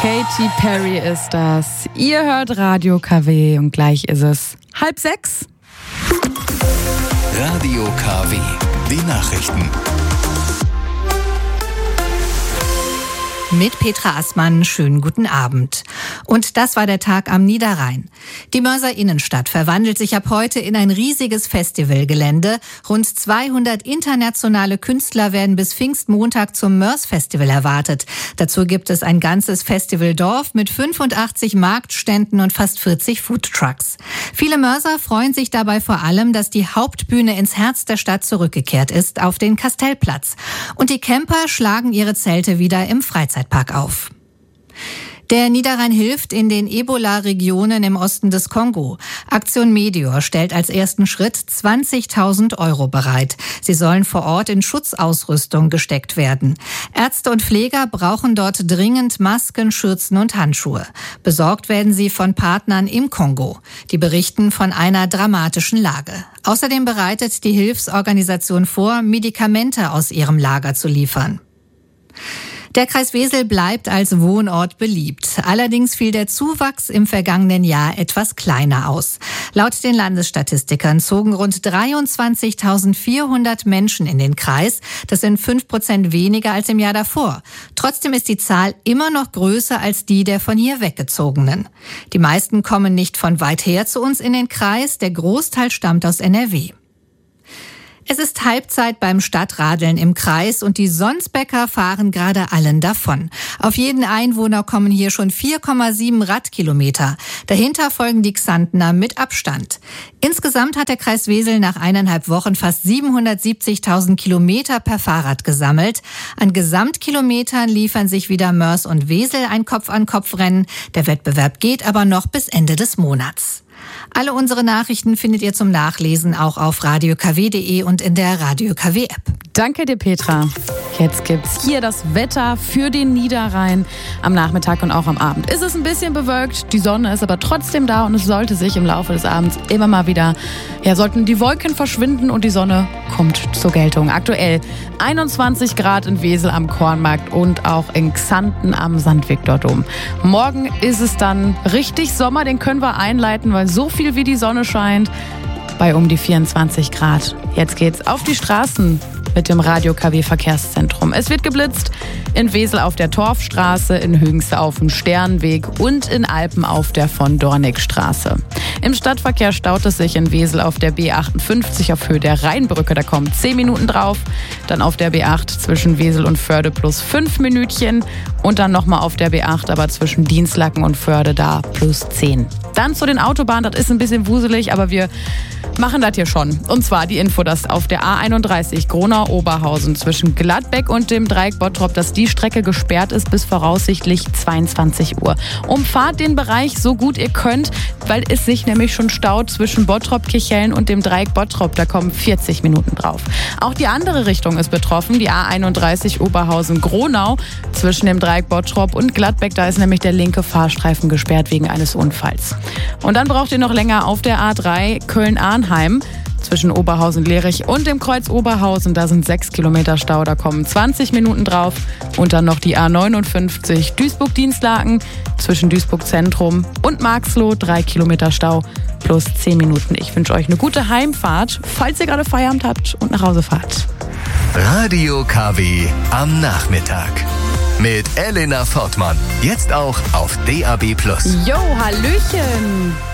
Katy Perry ist das. Ihr hört Radio KW und gleich ist es 5:30. Radio KW, die Nachrichten. Mit Petra Assmann, schönen guten Abend. Und das war der Tag am Niederrhein. Die Mörser Innenstadt verwandelt sich ab heute in ein riesiges Festivalgelände. Rund 200 internationale Künstler werden bis Pfingstmontag zum Mörs-Festival erwartet. Dazu gibt es ein ganzes Festivaldorf mit 85 Marktständen und fast 40 Foodtrucks. Viele Mörser freuen sich dabei vor allem, dass die Hauptbühne ins Herz der Stadt zurückgekehrt ist, auf den Kastellplatz. Und die Camper schlagen ihre Zelte wieder im Freizeitpark auf. Der Niederrhein hilft in den Ebola-Regionen im Osten des Kongo. Aktion Meteor stellt als ersten Schritt 20.000 € bereit. Sie sollen vor Ort in Schutzausrüstung gesteckt werden. Ärzte und Pfleger brauchen dort dringend Masken, Schürzen und Handschuhe. Besorgt werden sie von Partnern im Kongo. Die berichten von einer dramatischen Lage. Außerdem bereitet die Hilfsorganisation vor, Medikamente aus ihrem Lager zu liefern. Der Kreis Wesel bleibt als Wohnort beliebt. Allerdings fiel der Zuwachs im vergangenen Jahr etwas kleiner aus. Laut den Landesstatistikern zogen rund 23.400 Menschen in den Kreis. Das sind 5% weniger als im Jahr davor. Trotzdem ist die Zahl immer noch größer als die der von hier Weggezogenen. Die meisten kommen nicht von weit her zu uns in den Kreis. Der Großteil stammt aus NRW. Es ist Halbzeit beim Stadtradeln im Kreis und die Sonsbecker fahren gerade allen davon. Auf jeden Einwohner kommen hier schon 4,7 Radkilometer. Dahinter folgen die Xantener mit Abstand. Insgesamt hat der Kreis Wesel nach 1,5 Wochen fast 770.000 Kilometer per Fahrrad gesammelt. An Gesamtkilometern liefern sich wieder Mörs und Wesel ein Kopf-an-Kopf-Rennen. Der Wettbewerb geht aber noch bis Ende des Monats. Alle unsere Nachrichten findet ihr zum Nachlesen auch auf radiokw.de und in der Radio KW App. Danke dir, Petra. Jetzt gibt's hier das Wetter für den Niederrhein am Nachmittag und auch am Abend. Ist es ein bisschen bewölkt, die Sonne ist aber trotzdem da und es sollte sich im Laufe des Abends immer mal wieder, sollten die Wolken verschwinden und die Sonne kommt zur Geltung. Aktuell 21 Grad in Wesel am Kornmarkt und auch in Xanten am Sandviktor Dom. Morgen ist es dann richtig Sommer, den können wir einleiten, weil so viel wie die Sonne scheint, bei um die 24 Grad. Jetzt geht's auf die Straßen mit dem Radio KW Verkehrszentrum. Es wird geblitzt in Wesel auf der Torfstraße, in Höngste auf dem Sternweg und in Alpen auf der von Dornickstraße. Im Stadtverkehr staut es sich in Wesel auf der B58 auf Höhe der Rheinbrücke. Da kommen 10 Minuten drauf. Dann auf der B8 zwischen Wesel und Förde plus 5 Minütchen. Und dann nochmal auf der B8, aber zwischen Dienstlaken und Förde da plus 10. Dann zu den Autobahnen. Das ist ein bisschen wuselig, aber wir machen das hier schon. Und zwar die Info, dass auf der A31 Gronau-Oberhausen zwischen Gladbeck und dem Dreieck Bottrop, dass die Strecke gesperrt ist bis voraussichtlich 22 Uhr. Umfahrt den Bereich so gut ihr könnt, weil es sich nämlich schon staut zwischen Bottrop-Kirchhellen und dem Dreieck Bottrop. Da kommen 40 Minuten drauf. Auch die andere Richtung ist betroffen, die A31 Oberhausen-Gronau zwischen dem Dreieck Bottrop und Gladbeck. Da ist nämlich der linke Fahrstreifen gesperrt wegen eines Unfalls. Und dann braucht ihr noch länger auf der A3 Köln-Arnheim zwischen Oberhausen-Lerich und dem Kreuz Oberhausen. Da sind 6 Kilometer Stau, da kommen 20 Minuten drauf. Und dann noch die A59 Duisburg-Dienstlaken zwischen Duisburg-Zentrum und Marxloh. 3 Kilometer Stau plus 10 Minuten. Ich wünsche euch eine gute Heimfahrt, falls ihr gerade Feierabend habt und nach Hause fahrt. Radio KW am Nachmittag. Mit Elena Fortmann. Jetzt auch auf DAB+. Jo, hallöchen!